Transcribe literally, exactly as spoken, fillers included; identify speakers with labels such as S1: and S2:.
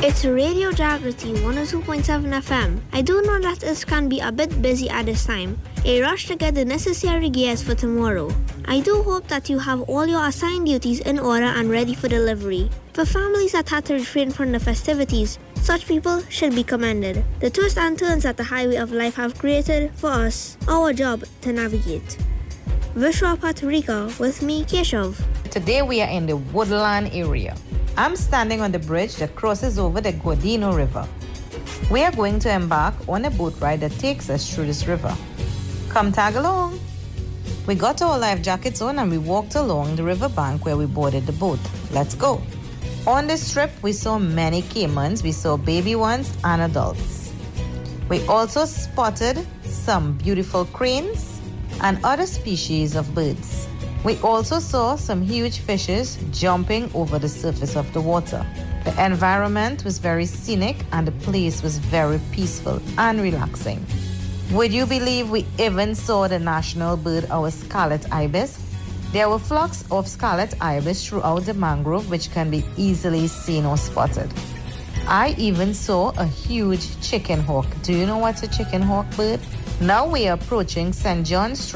S1: It's Radio Jagrati one oh two point seven F M. I do know that it can be a bit busy at this time. A rush to get the necessary gears for tomorrow. I do hope that you have all your assigned duties in order and ready for delivery. For families that had to refrain from the festivities, such people should be commended. The twists and turns that the highway of life have created for us, our job to navigate. Vishwa Patrika with me, Keshav.
S2: Today we are in the Woodland area. I'm standing on the bridge that crosses over the Guadino River. We are going to embark on a boat ride that takes us through this river. Come tag along. We got our life jackets on and we walked along the riverbank where we boarded the boat. Let's go. On this trip, we saw many caimans. We saw baby ones and adults. We also spotted some beautiful cranes and other species of birds. We also saw some huge fishes jumping over the surface of the water. The environment was very scenic and the place was very peaceful and relaxing. Would you believe we even saw the national bird, our scarlet ibis? There were flocks of scarlet ibis throughout the mangrove which can be easily seen or spotted. I even saw a huge chicken hawk. Do you know what's a chicken hawk bird? Now we are approaching Saint John's